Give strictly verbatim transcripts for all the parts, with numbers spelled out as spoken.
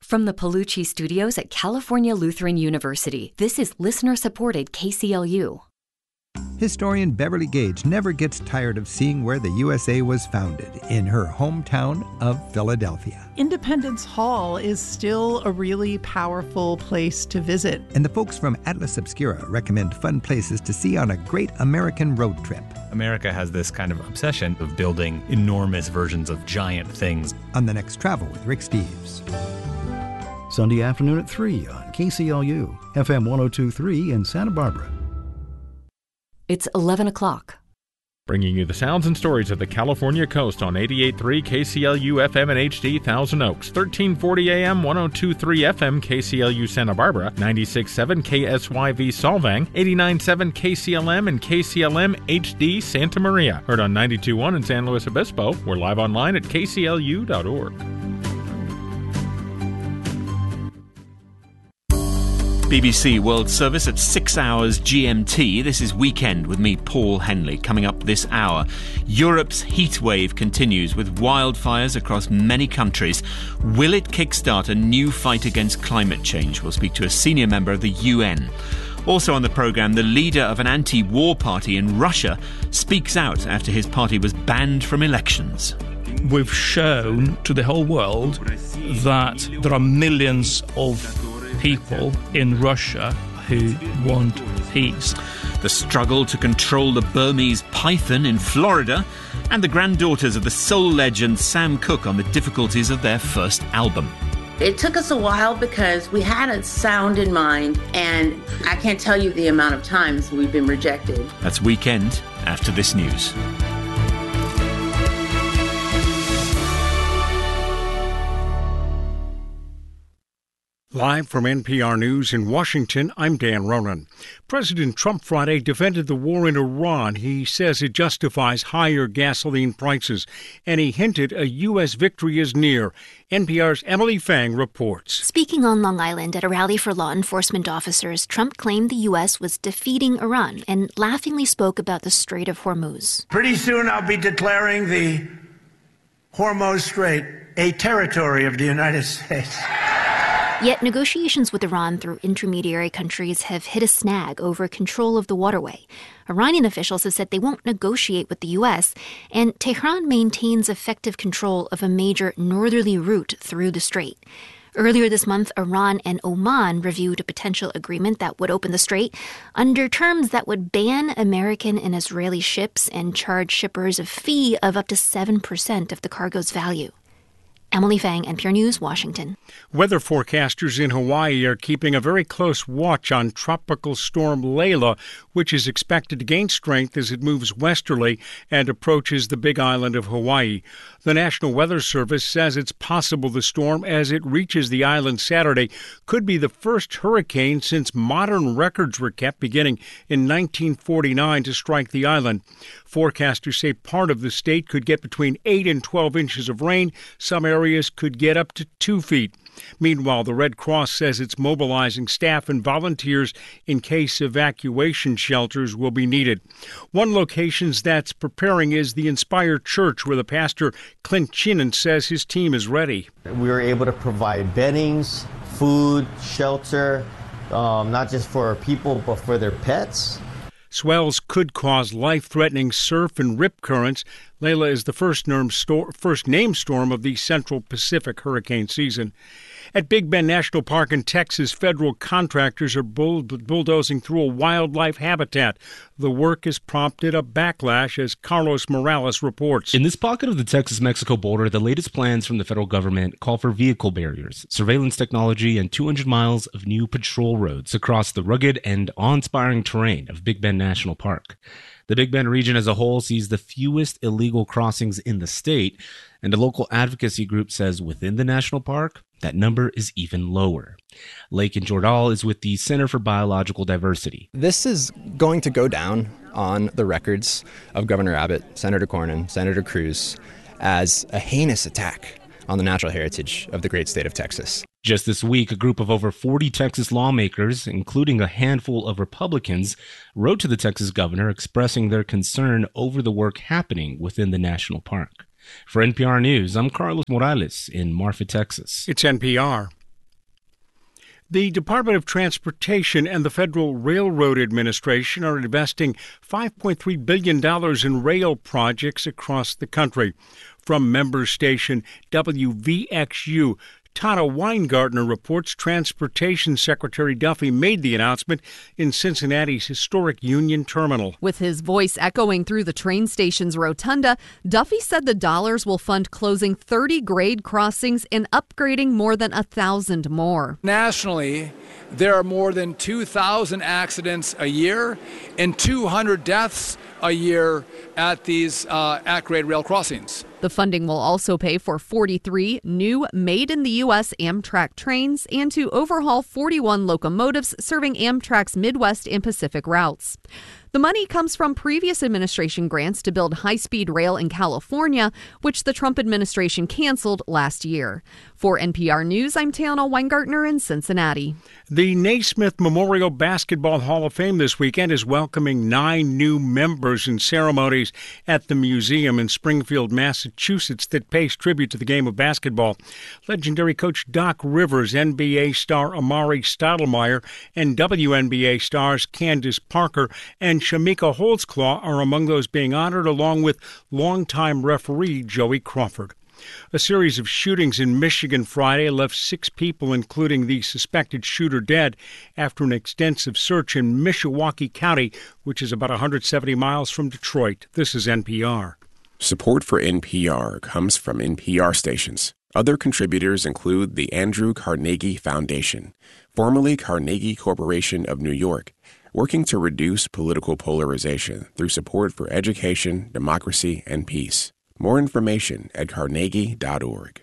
From the Palucci Studios at California Lutheran University, this is listener-supported K C L U. Historian Beverly Gage never gets tired of seeing where the U S A was founded, in her hometown of Philadelphia. Independence Hall is still a really powerful place to visit. And the folks from Atlas Obscura recommend fun places to see on a great American road trip. America has this kind of obsession of building enormous versions of giant things. On the next Travel with Rick Steves. Sunday afternoon at three on K C L U, F M one oh two point three in Santa Barbara. It's eleven o'clock. Bringing you the sounds and stories of the California coast on eighty-eight point three K C L U F M and H D Thousand Oaks, thirteen forty A M, one oh two point three F M K C L U Santa Barbara, ninety-six point seven K S Y V Solvang, eighty-nine point seven K C L M and K C L M H D Santa Maria. Heard on ninety-two point one in San Luis Obispo. We're live online at K C L U dot org. B B C World Service at six hours G M T. This is Weekend with me, Paul Henley. Coming up this hour, Europe's heat wave continues with wildfires across many countries. Will it kickstart a new fight against climate change? We'll speak to a senior member of the U N. Also on the programme, the leader of an anti-war party in Russia speaks out after his party was banned from elections. We've shown to the whole world that there are millions of people in Russia who want peace. The struggle to control the Burmese python in Florida, and the granddaughters of the soul legend Sam Cooke on the difficulties of their first album. It took us a while because we had a sound in mind, and I can't tell you the amount of times we've been rejected. That's Weekend after this news. Live from N P R News in Washington, I'm Dan Ronan. President Trump Friday defended the war in Iran. He says it justifies higher gasoline prices, and he hinted a U S victory is near. N P R's Emily Fang reports. Speaking on Long Island at a rally for law enforcement officers, Trump claimed the U S was defeating Iran and laughingly spoke about the Strait of Hormuz. Pretty soon I'll be declaring the Hormuz Strait a territory of the United States. Yet negotiations with Iran through intermediary countries have hit a snag over control of the waterway. Iranian officials have said they won't negotiate with the U S, and Tehran maintains effective control of a major northerly route through the strait. Earlier this month, Iran and Oman reviewed a potential agreement that would open the strait under terms that would ban American and Israeli ships and charge shippers a fee of up to seven percent of the cargo's value. Emily Fang, N P R News, Washington. Weather forecasters in Hawaii are keeping a very close watch on Tropical Storm Layla, which is expected to gain strength as it moves westerly and approaches the Big Island of Hawaii. The National Weather Service says it's possible the storm, as it reaches the island Saturday, could be the first hurricane since modern records were kept beginning in nineteen forty-nine to strike the island. Forecasters say part of the state could get between eight and twelve inches of rain. Some areas could get up to two feet. Meanwhile, the Red Cross says it's mobilizing staff and volunteers in case evacuation shelters will be needed. One location that's preparing is the Inspire Church, where the pastor, Clint Chinnan, says his team is ready. We were able to provide beddings, food, shelter, um, not just for our people, but for their pets. Swells could cause life-threatening surf and rip currents. Layla is the first named storm, first named storm of the Central Pacific hurricane season. At Big Bend National Park in Texas, federal contractors are bull- bulldozing through a wildlife habitat. The work has prompted a backlash, as Carlos Morales reports. In this pocket of the Texas-Mexico border, the latest plans from the federal government call for vehicle barriers, surveillance technology, and two hundred miles of new patrol roads across the rugged and awe-inspiring terrain of Big Bend National Park. The Big Bend region as a whole sees the fewest illegal crossings in the state, and a local advocacy group says within the national park, that number is even lower. Lakin Jordal is with the Center for Biological Diversity. This is going to go down on the records of Governor Abbott, Senator Cornyn, Senator Cruz, as a heinous attack on the natural heritage of the great state of Texas. Just this week, a group of over forty Texas lawmakers, including a handful of Republicans, wrote to the Texas governor expressing their concern over the work happening within the national park. For N P R News, I'm Carlos Morales in Marfa, Texas. It's N P R. The Department of Transportation and the Federal Railroad Administration are investing five point three billion dollars in rail projects across the country. From member station W V X U, Tana Weingartner reports Transportation Secretary Duffy made the announcement in Cincinnati's historic Union Terminal. With his voice echoing through the train station's rotunda, Duffy said the dollars will fund closing thirty grade crossings and upgrading more than one thousand more. Nationally, there are more than two thousand accidents a year and two hundred deaths a year at these uh, at-grade rail crossings. The funding will also pay for forty-three new made-in-the-U S Amtrak trains and to overhaul forty-one locomotives serving Amtrak's Midwest and Pacific routes. The money comes from previous administration grants to build high-speed rail in California, which the Trump administration canceled last year. For N P R News, I'm Tana Weingartner in Cincinnati. The Naismith Memorial Basketball Hall of Fame this weekend is welcoming nine new members in ceremonies at the museum in Springfield, Massachusetts, that pays tribute to the game of basketball. Legendary coach Doc Rivers, N B A star Amari Stoudemire, and W N B A stars Candace Parker and Shamika Holtzclaw are among those being honored, along with longtime referee Joey Crawford. A series of shootings in Michigan Friday left six people, including the suspected shooter, dead after an extensive search in Mishawaka County, which is about one hundred seventy miles from Detroit. This is N P R. Support for N P R comes from N P R stations. Other contributors include the Andrew Carnegie Foundation, formerly Carnegie Corporation of New York, working to reduce political polarization through support for education, democracy, and peace. More information at carnegie dot org.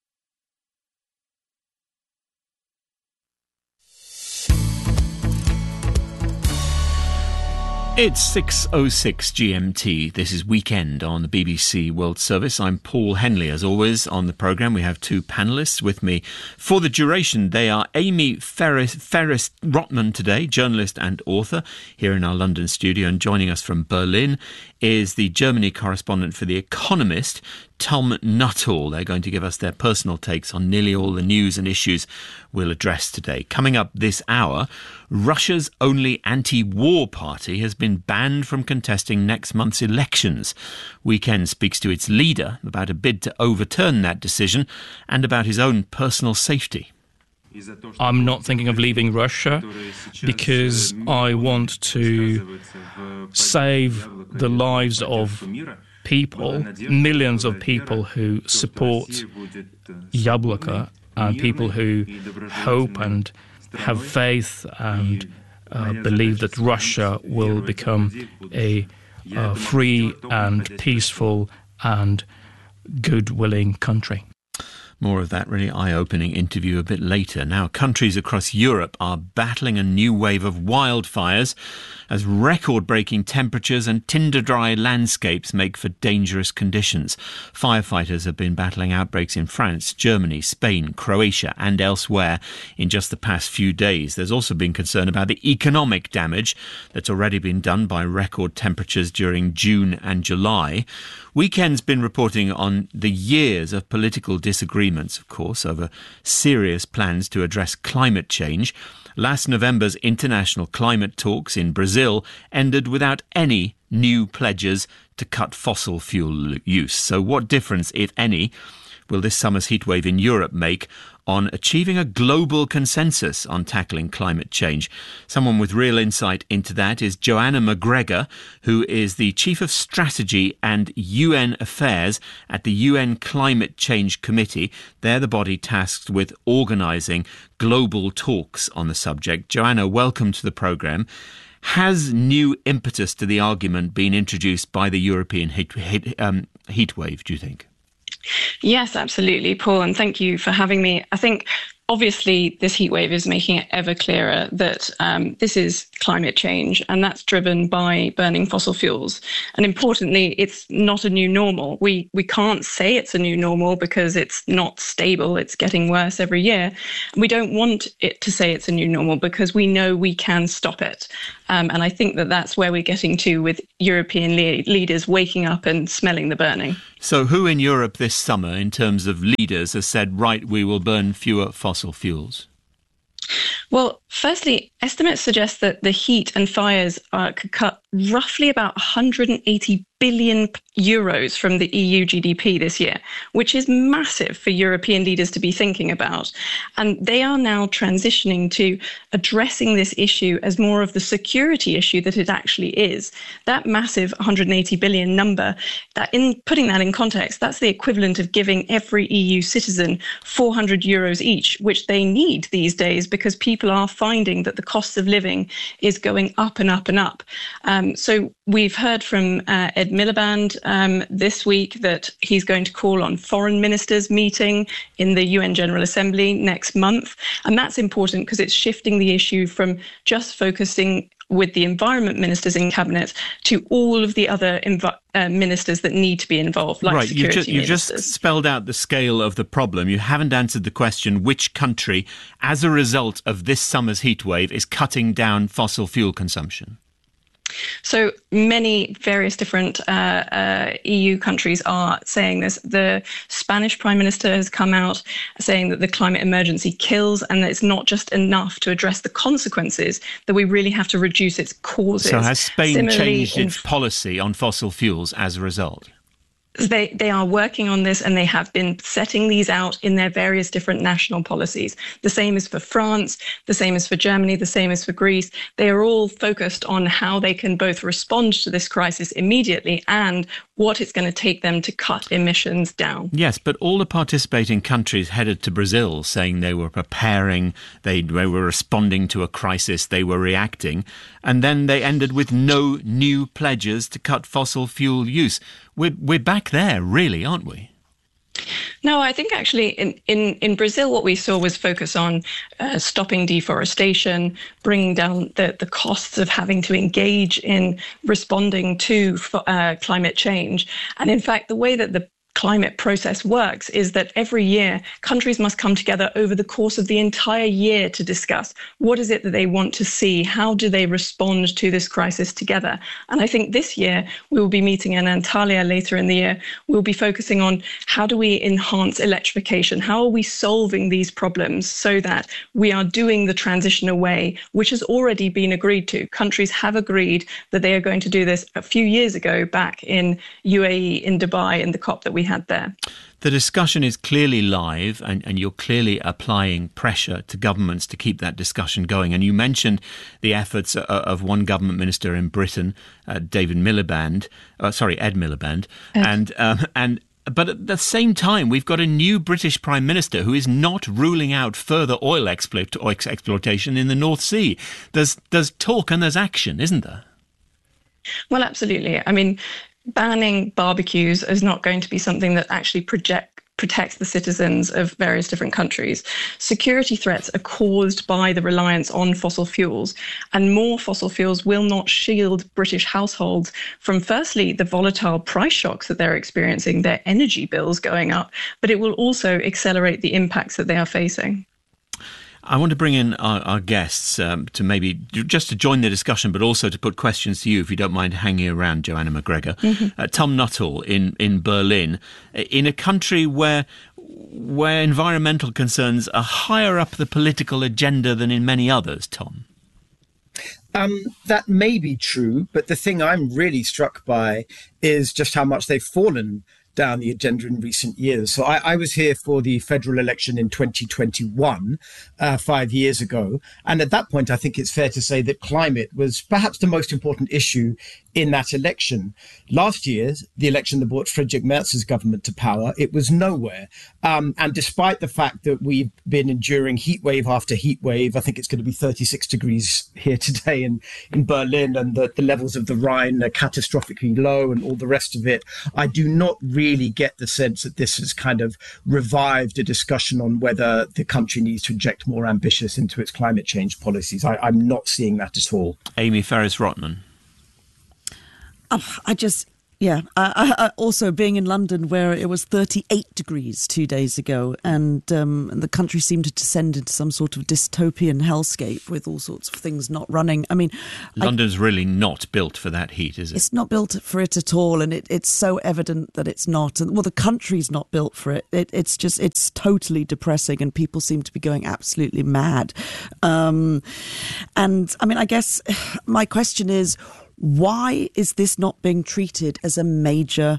It's six oh six G M T. This is Weekend on the B B C World Service. I'm Paul Henley. As always, on the programme, we have two panellists with me for the duration. They are Amy Ferris, Ferris Rotman today, journalist and author, here in our London studio. And joining us from Berlin is the Germany correspondent for The Economist, Tom Nuttall. They're going to give us their personal takes on nearly all the news and issues we'll address today. Coming up this hour, Russia's only anti-war party has been banned from contesting next month's elections. Weekend speaks to its leader about a bid to overturn that decision and about his own personal safety. I'm not thinking of leaving Russia because I want to save the lives of people, millions of people who support Yabloko, and people who hope and have faith and uh, believe that Russia will become a uh, free and peaceful and good-willing country. More of that really eye-opening interview a bit later. Now, countries across Europe are battling a new wave of wildfires as record-breaking temperatures and tinder-dry landscapes make for dangerous conditions. Firefighters have been battling outbreaks in France, Germany, Spain, Croatia and elsewhere in just the past few days. There's also been concern about the economic damage that's already been done by record temperatures during June and July. Weekend's been reporting on the years of political disagreements, of course, over serious plans to address climate change. Last November's international climate talks in Brazil ended without any new pledges to cut fossil fuel use. So what difference, if any, will this summer's heatwave in Europe make on achieving a global consensus on tackling climate change? Someone with real insight into that is Joanna McGregor, who is the Chief of Strategy and U N Affairs at the U N Climate Change Committee. They're the body tasked with organising global talks on the subject. Joanna, welcome to the programme. Has new impetus to the argument been introduced by the European heat, heat, um, heat wave, do you think? Yes, absolutely, Paul, and thank you for having me. I think obviously this heatwave is making it ever clearer that um, this is climate change, and that's driven by burning fossil fuels. And importantly, it's not a new normal. We we can't say it's a new normal because it's not stable. It's getting worse every year. We don't want it to say it's a new normal because we know we can stop it. Um, and I think that that's where we're getting to with European le- leaders waking up and smelling the burning. So who in Europe this summer, in terms of leaders, has said, right, we will burn fewer fossil fuels? Well, firstly, estimates suggest that the heat and fires uh, could cut roughly about one hundred eighty billion euros from the E U G D P this year, which is massive for European leaders to be thinking about. And they are now transitioning to addressing this issue as more of the security issue that it actually is. That massive one hundred eighty billion number, that in putting that in context, that's the equivalent of giving every E U citizen four hundred euros each, which they need these days because people are finding that the cost of living is going up and up and up. Um, so we've heard from uh, Ed Miliband um, this week that he's going to call on foreign ministers meeting in the U N General Assembly next month. And that's important because it's shifting the issue from just focusing with the environment ministers in cabinet to all of the other envi- uh, ministers that need to be involved, like right, security you just, ministers. You just spelled out the scale of the problem. You haven't answered the question which country, as a result of this summer's heatwave, is cutting down fossil fuel consumption. So many various different uh, uh, E U countries are saying this. The Spanish Prime Minister has come out saying that the climate emergency kills and that it's not just enough to address the consequences, that we really have to reduce its causes. So has Spain Similarly, changed its policy on fossil fuels as a result? They they are working on this and they have been setting these out in their various different national policies. The same is for France, the same is for Germany, the same is for Greece. They are all focused on how they can both respond to this crisis immediately and what it's going to take them to cut emissions down. Yes, but all the participating countries headed to Brazil saying they were preparing, they, they were responding to a crisis, they were reacting, and then they ended with no new pledges to cut fossil fuel use. We're, we're back there, really, aren't we? No, I think actually in, in, in Brazil, what we saw was focus on uh, stopping deforestation, bringing down the, the costs of having to engage in responding to uh, climate change. And in fact, the way that the climate process works is that every year countries must come together over the course of the entire year to discuss what is it that they want to see, how do they respond to this crisis together. And I think this year we will be meeting in Antalya later in the year. We'll be focusing on how do we enhance electrification, how are we solving these problems so that we are doing the transition away, which has already been agreed to. Countries have agreed that they are going to do this a few years ago back in U A E, in Dubai, in the COP that we had there. The discussion is clearly live and, and you're clearly applying pressure to governments to keep that discussion going. And you mentioned the efforts of, of one government minister in Britain, uh, David Miliband, uh, sorry, Ed Miliband, Ed. and um, and but at the same time, we've got a new British Prime Minister who is not ruling out further oil exploit, exploitation in the North Sea. There's there's talk and there's action, isn't there? Well, absolutely. I mean, banning barbecues is not going to be something that actually project, protects the citizens of various different countries. Security threats are caused by the reliance on fossil fuels, and more fossil fuels will not shield British households from, firstly, the volatile price shocks that they're experiencing, their energy bills going up, but it will also accelerate the impacts that they are facing. I want to bring in our, our guests um, to maybe just to join the discussion, but also to put questions to you, if you don't mind hanging around, Joanna McGregor. Mm-hmm. Uh, Tom Nuttall in, in Berlin, in a country where where environmental concerns are higher up the political agenda than in many others, Tom. Um, that may be true, but the thing I'm really struck by is just how much they've fallen down the agenda in recent years. So I, I was here for the federal election in twenty twenty-one, uh, five years ago. And at that point, I think it's fair to say that climate was perhaps the most important issue in that election. Last year, the election that brought Friedrich Merz's government to power, it was nowhere. Um, and despite the fact that we've been enduring heat wave after heat wave, I think it's going to be thirty-six degrees here today in, in Berlin, and the, the levels of the Rhine are catastrophically low and all the rest of it, I do not really get the sense that this has kind of revived a discussion on whether the country needs to inject more ambitious into its climate change policies. I, I'm not seeing that at all. Amy Ferris-Rotman. Oh, I just, Yeah. I, I, also being in London where it was thirty-eight degrees two days ago and um, the country seemed to descend into some sort of dystopian hellscape with all sorts of things not running. I mean... London's I, really not built for that heat, is it? It's not built for it at all, and it, it's so evident that it's not. And, well, the country's not built for it. it. It's just, it's totally depressing and people seem to be going absolutely mad. Um, and, I mean, I guess my question is, why is this not being treated as a major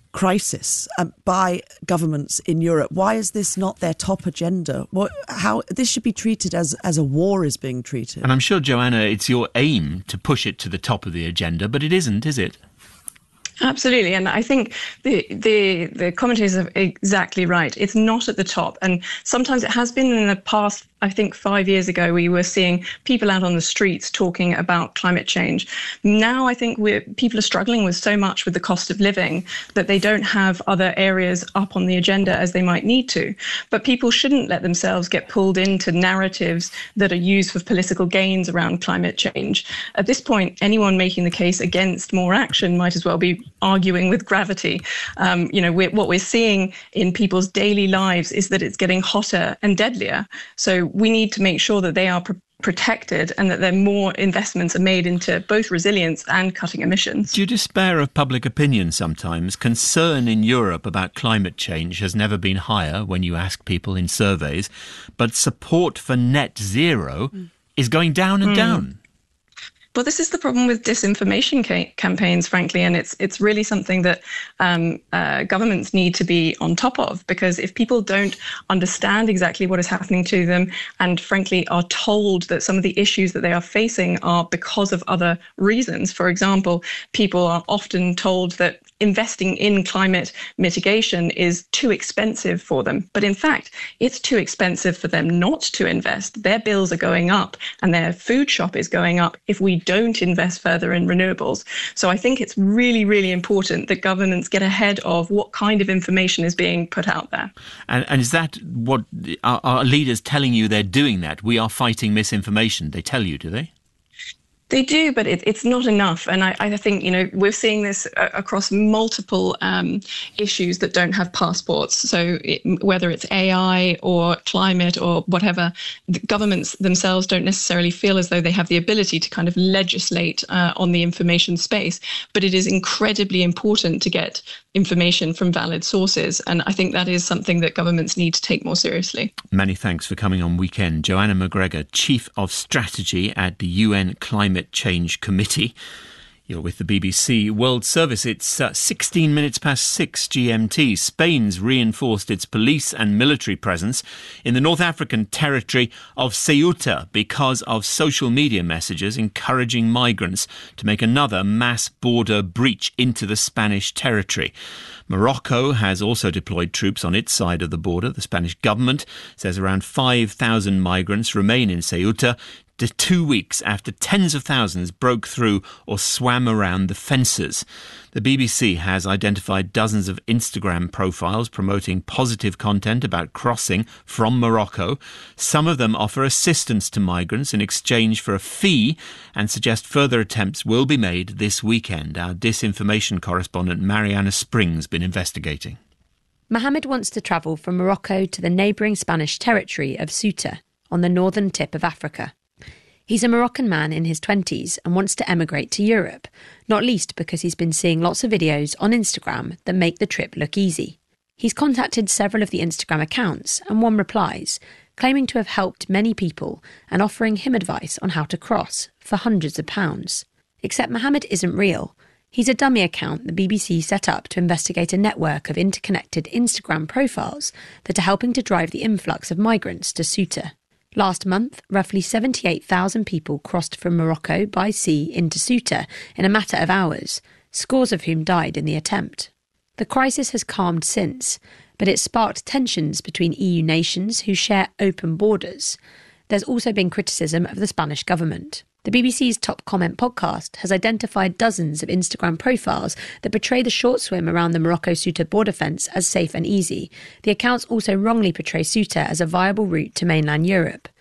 crisis um, by governments in Europe? Why is this not their top agenda? What, how this should be treated as as a war is being treated? And I'm sure, Joanna, it's your aim to push it to the top of the agenda, but it isn't, is it? Absolutely, and I think the the the commentators are exactly right. It's not at the top, and sometimes it has been in the past. I think five years ago we were seeing people out on the streets talking about climate change. Now I think we're people are struggling with so much with the cost of living that they don't have other areas up on the agenda as they might need to. But people shouldn't let themselves get pulled into narratives that are used for political gains around climate change. At this point, anyone making the case against more action might as well be arguing with gravity. Um, you know, we're, what we're seeing in people's daily lives is that it's getting hotter and deadlier. So we need to make sure that they are pr- protected and that there more investments are made into both resilience and cutting emissions. Do you despair of public opinion sometimes? Concern in Europe about climate change has never been higher when you ask people in surveys, but support for net zero mm. is going down and mm. down. Well, this is the problem with disinformation ca- campaigns, frankly, and it's it's really something that um, uh, governments need to be on top of, because if people don't understand exactly what is happening to them and, frankly, are told that some of the issues that they are facing are because of other reasons, for example, people are often told that investing in climate mitigation is too expensive for them. But in fact, it's too expensive for them not to invest. Their bills are going up and their food shop is going up if we don't invest further in renewables. So I think it's really, really important that governments get ahead of what kind of information is being put out there. And, and is that what are, are leaders telling you they're doing that? We are fighting misinformation. They tell you, do they? They do, but it, it's not enough. And I, I think, you know, we're seeing this uh, across multiple um, issues that don't have passports. So it, whether it's A I or climate or whatever, the governments themselves don't necessarily feel as though they have the ability to kind of legislate uh, on the information space. But it is incredibly important to get information from valid sources. And I think that is something that governments need to take more seriously. Many thanks for coming on Weekend. Joanna McGregor, Chief of Strategy at the U N Climate Change Committee. You're with the B B C World Service. It's uh, sixteen minutes past six G M T. Spain's reinforced its police and military presence in the North African territory of Ceuta because of social media messages encouraging migrants to make another mass border breach into the Spanish territory. Morocco has also deployed troops on its side of the border. The Spanish government says around five thousand migrants remain in Ceuta, to two weeks after tens of thousands broke through or swam around the fences. The B B C has identified dozens of Instagram profiles promoting positive content about crossing from Morocco. Some of them offer assistance to migrants in exchange for a fee and suggest further attempts will be made this weekend. Our disinformation correspondent Mariana Spring's been investigating. Mohammed wants to travel from Morocco to the neighbouring Spanish territory of Ceuta on the northern tip of Africa. He's a Moroccan man in his twenties and wants to emigrate to Europe, not least because he's been seeing lots of videos on Instagram that make the trip look easy. He's contacted several of the Instagram accounts and one replies, claiming to have helped many people and offering him advice on how to cross for hundreds of pounds. Except Mohammed isn't real. He's a dummy account the B B C set up to investigate a network of interconnected Instagram profiles that are helping to drive the influx of migrants to Ceuta. Last month, roughly seventy-eight thousand people crossed from Morocco by sea into Ceuta in a matter of hours, scores of whom died in the attempt. The crisis has calmed since, but it sparked tensions between E U nations who share open borders. There's also been criticism of the Spanish government. The B B C's Top Comment podcast has identified dozens of Instagram profiles that portray the short swim around the Morocco-Ceuta border fence as safe and easy. The accounts also wrongly portray Ceuta as a viable route to mainland Europe.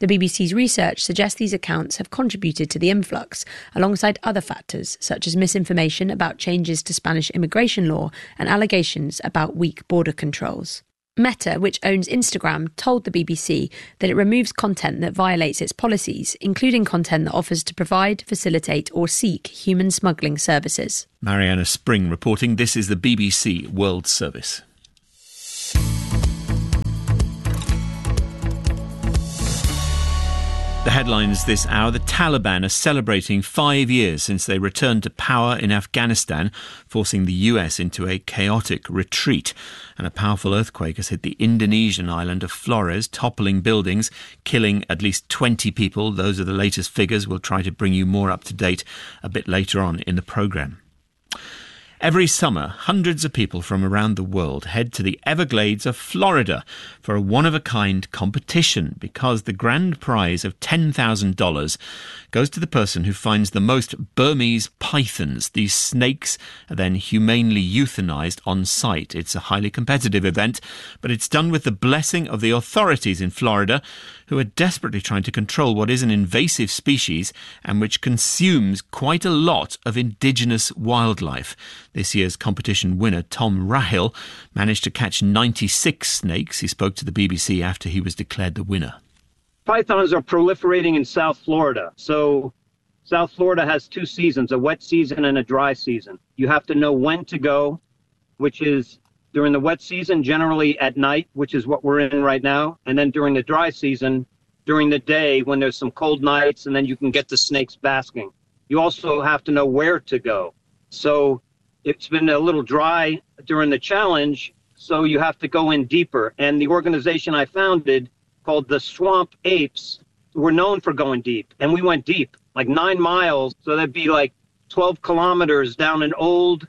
The B B C's research suggests these accounts have contributed to the influx, alongside other factors such as misinformation about changes to Spanish immigration law and allegations about weak border controls. Meta, which owns Instagram, told the B B C that it removes content that violates its policies, including content that offers to provide, facilitate or seek human smuggling services. Mariana Spring reporting. This is the B B C World Service. The headlines this hour: the Taliban are celebrating five years since they returned to power in Afghanistan, forcing the U S into a chaotic retreat. And a powerful earthquake has hit the Indonesian island of Flores, toppling buildings, killing at least twenty people. Those are the latest figures. We'll try to bring you more up to date a bit later on in the programme. Every summer, hundreds of people from around the world head to the Everglades of Florida for a one-of-a-kind competition, because the grand prize of ten thousand dollars goes to the person who finds the most Burmese pythons. These snakes are then humanely euthanized on site. It's a highly competitive event, but it's done with the blessing of the authorities in Florida, who are desperately trying to control what is an invasive species and which consumes quite a lot of indigenous wildlife. This year's competition winner, Tom Rahill, managed to catch ninety-six snakes. He spoke to the B B C after he was declared the winner. Pythons are proliferating in South Florida. So South Florida has two seasons, a wet season and a dry season. You have to know when to go, which is during the wet season, generally at night, which is what we're in right now. And then during the dry season, during the day when there's some cold nights, and then you can get the snakes basking. You also have to know where to go. So it's been a little dry during the challenge, so you have to go in deeper. And the organization I founded, called the Swamp Apes, were known for going deep. And we went deep, like nine miles. So that'd be like twelve kilometers down an old,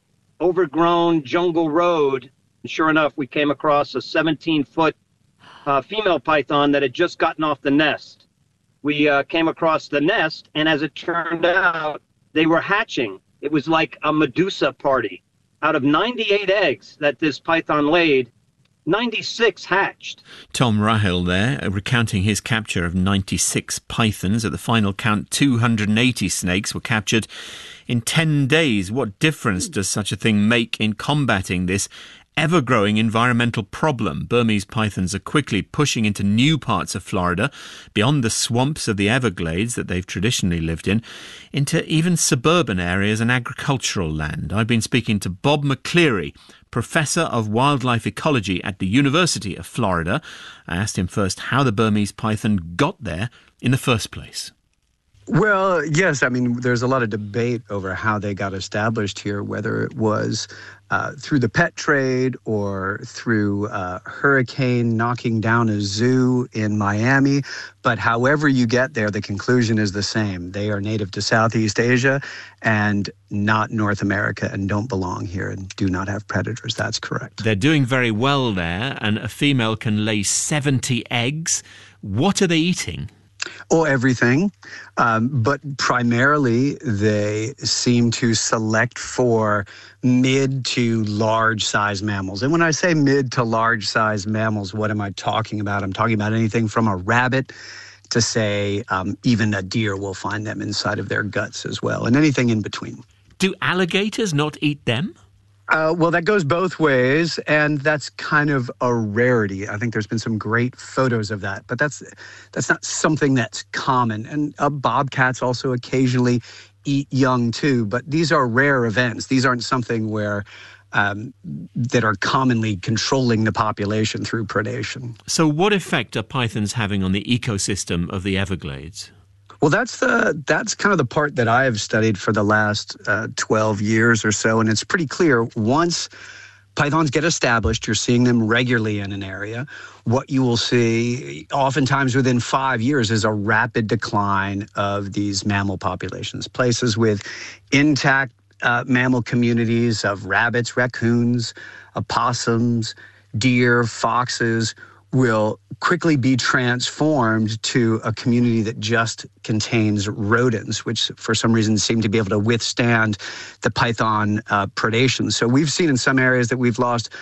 overgrown jungle road. And sure enough, we came across a seventeen-foot uh, female python that had just gotten off the nest. We uh, came across the nest, and as it turned out, they were hatching. It was like a Medusa party. Out of ninety-eight eggs that this python laid, ninety-six hatched. Tom Rahill there, recounting his capture of ninety-six pythons. At the final count, two hundred eighty snakes were captured in ten days. What difference does such a thing make in combating this ever-growing environmental problem? Burmese pythons are quickly pushing into new parts of Florida, beyond the swamps of the Everglades that they've traditionally lived in, into even suburban areas and agricultural land. I've been speaking to Bob McCleary, Professor of Wildlife Ecology at the University of Florida. I asked him first how the Burmese python got there in the first place. Well, yes. I mean, there's a lot of debate over how they got established here, whether it was uh, through the pet trade or through a hurricane knocking down a zoo in Miami. But however you get there, the conclusion is the same. They are native to Southeast Asia and not North America, and don't belong here and do not have predators. That's correct. They're doing very well there, and a female can lay seventy eggs. What are they eating? Oh, everything. Um, but primarily, they seem to select for mid to large size mammals. And when I say mid to large size mammals, what am I talking about? I'm talking about anything from a rabbit to, say, um, even a deer will find them inside of their guts as well, and anything in between. Do alligators not eat them? Uh, well, that goes both ways, and that's kind of a rarity. I think there's been some great photos of that, but that's that's not something that's common. And uh, bobcats also occasionally eat young too, but these are rare events. These aren't something where um, that are commonly controlling the population through predation. So what effect are pythons having on the ecosystem of the Everglades? Well, that's the that's kind of the part that I have studied for the last uh, twelve years or so, and it's pretty clear. Once pythons get established, you're seeing them regularly in an area. What you will see, oftentimes within five years, is a rapid decline of these mammal populations. Places with intact uh, mammal communities of rabbits, raccoons, opossums, deer, foxes, will quickly be transformed to a community that just contains rodents, which for some reason seem to be able to withstand the python uh, predation. So we've seen in some areas that we've lost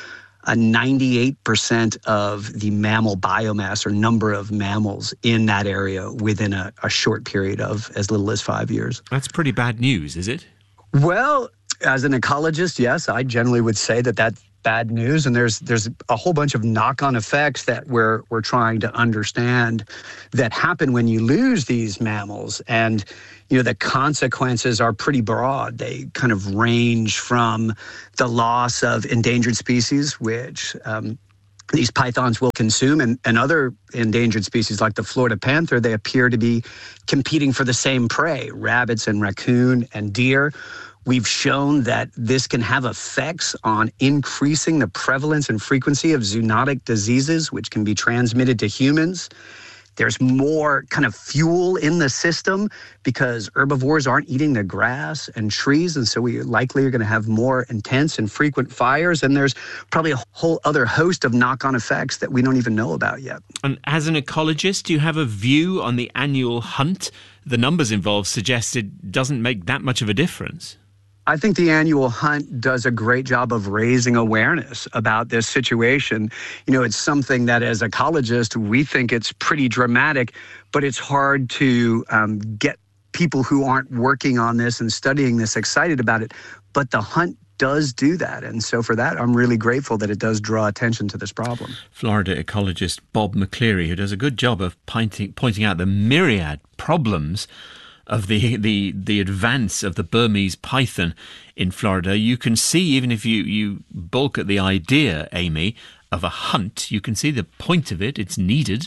uh, ninety-eight percent of the mammal biomass or number of mammals in that area within a, a short period of as little as five years. That's pretty bad news, is it? Well, as an ecologist, yes, I generally would say that that's bad news, and there's there's a whole bunch of knock-on effects that we're we're trying to understand that happen when you lose these mammals, and you know the consequences are pretty broad. They kind of range from the loss of endangered species, which um, these pythons will consume, and, and other endangered species like the Florida panther. They appear to be competing for the same prey: rabbits and raccoon and deer. We've shown that this can have effects on increasing the prevalence and frequency of zoonotic diseases, which can be transmitted to humans. There's more kind of fuel in the system because herbivores aren't eating the grass and trees, and so we likely are going to have more intense and frequent fires, and there's probably a whole other host of knock-on effects that we don't even know about yet. And as an ecologist, do you have a view on the annual hunt? The numbers involved suggest it doesn't make that much of a difference. I think the annual hunt does a great job of raising awareness about this situation. You know, it's something that as ecologists, we think it's pretty dramatic, but it's hard to um, get people who aren't working on this and studying this excited about it. But the hunt does do that. And so for that, I'm really grateful that it does draw attention to this problem. Florida ecologist Bob McCleary, who does a good job of pointing, pointing out the myriad problems of the, the the advance of the Burmese python in Florida. You can see, even if you, you balk at the idea, Amy, of a hunt, you can see the point of it. It's needed.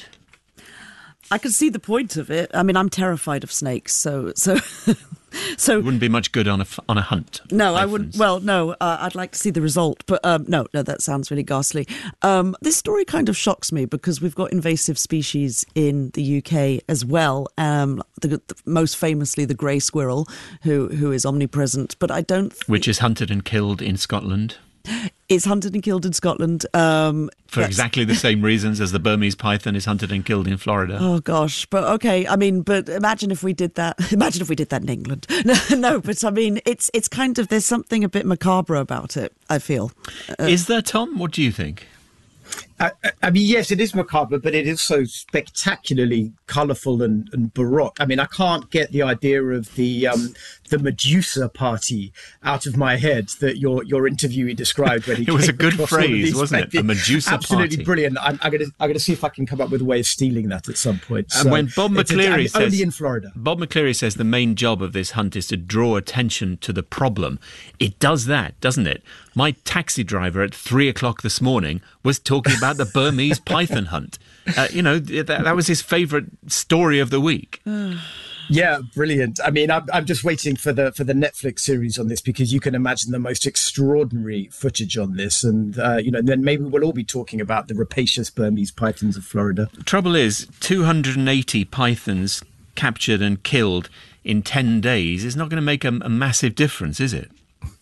I can see the point of it. I mean, I'm terrified of snakes, so so so. It wouldn't be much good on a on a hunt. No, I wouldn't. Well, no, uh, I'd like to see the result, but um, no, no, that sounds really ghastly. Um, this story kind of shocks me because we've got invasive species in the U K as well. Um, the, the, most famously, the grey squirrel, who who is omnipresent, but I don't. Th- Which is hunted and killed in Scotland. Is hunted and killed in Scotland. Um, For exactly the same reasons as the Burmese python is hunted and killed in Florida. Oh, gosh. But, okay, I mean, but imagine if we did that. Imagine if we did that in England. No, no but, I mean, it's it's kind of, there's something a bit macabre about it, I feel. Uh, is there, Tom? What do you think? I, I mean, yes, it is macabre, but it is so spectacularly colourful and, and baroque. I mean, I can't get the idea of the um, the Medusa party out of my head that your your interviewee described. When he it was a good phrase, these, wasn't it? A Medusa absolutely party. Brilliant. I'm, I'm going to I'm going to see if I can come up with a way of stealing that at some point. And so when Bob McCleary a, says only in Florida, Bob McCleary says the main job of this hunt is to draw attention to the problem. It does that, doesn't it? My taxi driver at three o'clock this morning was talking about the Burmese python hunt. Uh, you know, that, that was his favourite story of the week. Yeah, brilliant. I mean, I'm, I'm just waiting for the for the Netflix series on this because you can imagine the most extraordinary footage on this. And, uh, you know, then maybe we'll all be talking about the rapacious Burmese pythons of Florida. Trouble is, two hundred eighty pythons captured and killed in ten days is not going to make a, a massive difference, is it?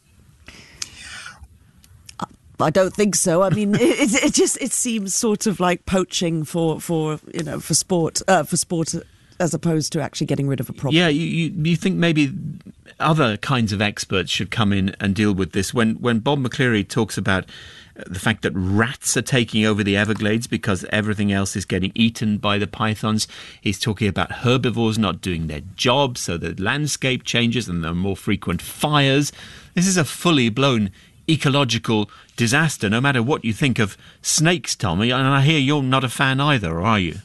I don't think so. I mean, it, it, it just it seems sort of like poaching for, for you know for sport uh, for sport as opposed to actually getting rid of a problem. Yeah, you, you you think maybe other kinds of experts should come in and deal with this. When when Bob McCleary talks about the fact that rats are taking over the Everglades because everything else is getting eaten by the pythons, he's talking about herbivores not doing their job, so the landscape changes and there are more frequent fires. This is a fully blown ecological disaster, no matter what you think of snakes, Tommy. And I hear you're not a fan either, are you?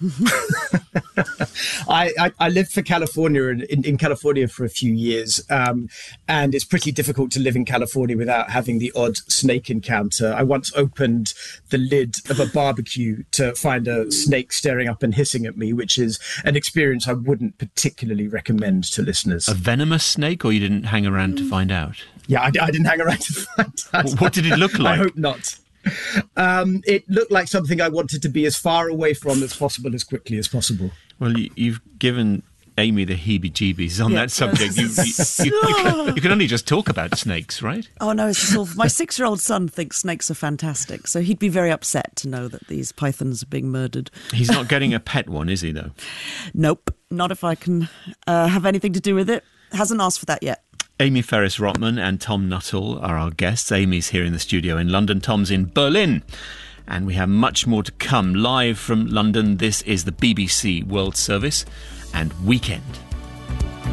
I, I, I lived for California in, in California for a few years, um, and it's pretty difficult to live in California without having the odd snake encounter. I once opened the lid of a barbecue to find a snake staring up and hissing at me, which is an experience I wouldn't particularly recommend to listeners. A venomous snake, or you didn't hang around to find out? Yeah, I, I didn't hang around to find out. What did it look like? I hope not. Um, it looked like something I wanted to be as far away from as possible, as quickly as possible. Well, you, you've given Amy the heebie-jeebies on yeah. that subject. You, you, you, you, can, you can only just talk about snakes, right? Oh, no, it's awful. My six-year-old son thinks snakes are fantastic, so he'd be very upset to know that these pythons are being murdered. He's not getting a pet one, is he, though? Nope, not if I can uh, have anything to do with it. Hasn't asked for that yet. Amy Ferris-Rotman and Tom Nuttall are our guests. Amy's here in the studio in London. Tom's in Berlin. And we have much more to come. Live from London, this is the B B C World Service and Weekend.